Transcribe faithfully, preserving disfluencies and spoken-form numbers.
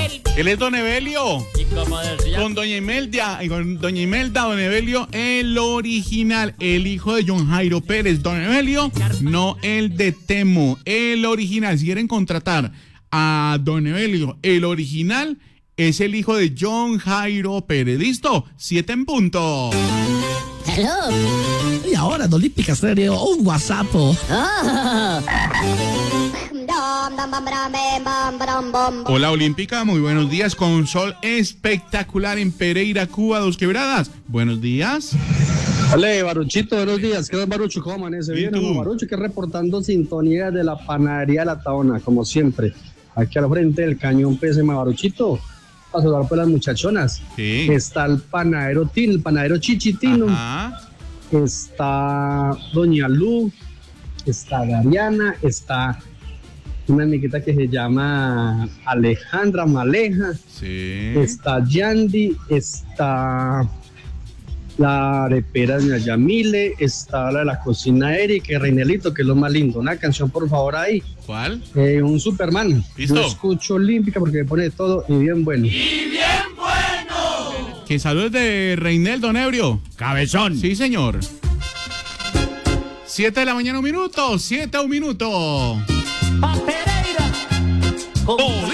Él es Don Evelio. Y como decía, Con Doña Imelda, y con Doña Imelda, Don Evelio, el original, el hijo de John Jairo Pérez, Don Evelio, no el de Temo, el original. Si quieren contratar a Don Evelio, el original, es el hijo de John Jairo Pérez. ¿Listo? Siete en punto. Hello. Y ahora en Olímpica Stereo, un WhatsApp. Oh. Hola Olímpica, muy buenos días, con sol espectacular en Pereira, Cuba, Dos Quebradas. Buenos días. Hola, Baruchito, buenos días. ¿Qué tal, Barucho? ¿Cómo amanece? ¿Y Bien, tú? Barucho, que reportando sintonía de la panadería La Taona, como siempre. Aquí al frente del cañón P S M, Baruchito. Para saludar por las muchachonas. Sí. Está el panadero Tino, el panadero Chichitino. Ajá. Está Doña Lu. Está Gariana. Está una amiguita que se llama Alejandra Maleja. Sí. Está Yandy. Está la arepera de Yamile, está la de la cocina Eric, Reinelito, que es lo más lindo. Una canción, por favor, ahí. ¿Cuál? Eh, un Superman. ¿Listo? Yo escucho Olímpica porque me pone de todo y bien bueno. Que saludos de Reinel, Don Ebrio. cabezón. Sí, señor. Siete de la mañana, un minuto. Siete, un minuto. Pa' Pereira, con